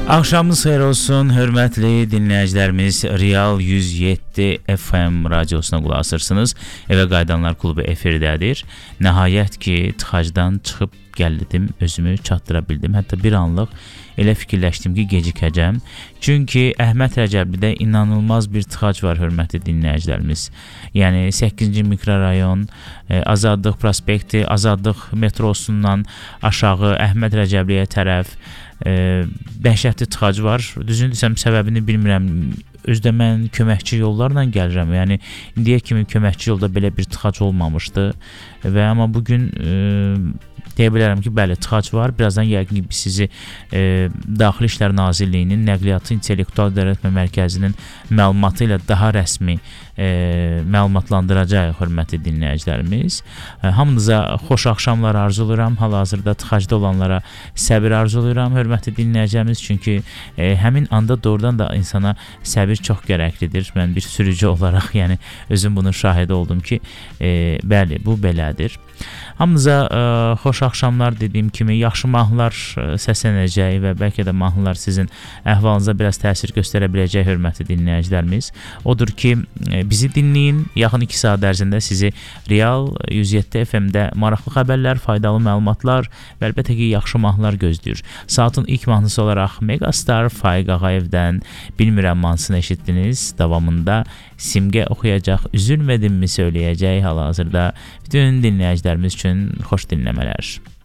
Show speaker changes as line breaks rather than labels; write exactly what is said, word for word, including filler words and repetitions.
Axşamınız xeyir olsun, hörmətli dinləyicilərimiz. Real yüz yeddi F M radiosuna qulaq asırsınız. Evə Qayıdanlar klubu efirdədir. Nəhayət ki, tıxacdan çıxıb gəldim, özümü çatdıra bildim. Hətta bir anlıq elə fikirləşdim ki, gecikəcəm. Çünki Əhməd Rəcəblidə inanılmaz bir tıxac var, hörmətli dinləyicilərimiz. Yəni səkkizinci mikrorayon, e, Azadlıq prospekti, Azadlıq metrosundan aşağı Əhməd Rəcəbliyə tərəf e, dəhşətli tıxac var. Düzünü desəm, səbəbini bilmirəm. Özdə mən köməkçi yollarla gəlirəm. Yəni indiyə kimi köməkçi yolda belə bir tıxac olmamışdı. Və amma bugün e, deyə bilərəm ki, bəli, tıxac var. Birazdan yəqin ki, sizi e, Daxili İşlər Nazirliyinin Nəqliyyatı İntellektual İdarəetmə Mərkəzinin məlumatı ilə daha rəsmi e, məlumatlandıracaq, hörmətli dinləyicilərimiz. E, hamınıza xoş axşamlar arzulayıram. Hal-hazırda tıxacda olanlara səbir arzulayıram, hörmətli dinləyicilərimiz. Çünki e, həmin anda doğrudan da insana səbir çox gərəklidir. Mən bir sürücü olaraq, yəni özüm bunun şahidi oldum ki, e, bəli, bu belədir. Hamınıza ə, xoş axşamlar, dediyim kimi, yaxşı mahnılar səslənəcək və bəlkə də mahnılar sizin əhvalınıza biraz təsir göstərə biləcək, hörmətli dinləyicilərimiz. Odur ki, bizi dinləyin. Yaxın iki saat ərzində sizi Real yüz yeddi F M-də maraqlı xəbərlər, faydalı məlumatlar və əlbəttə ki, yaxşı mahnılar gözləyir. Saatın ilk mahnısı olaraq Megastar Faiq Ağayevdən Bilmirəm mahnısını eşitdiniz. Davamında Simgə oxuyacaq, Üzülmedimmi söyləyəcək. Hal-hazırda bütün dinləyicilərimiz üçün xoş dinləmələr.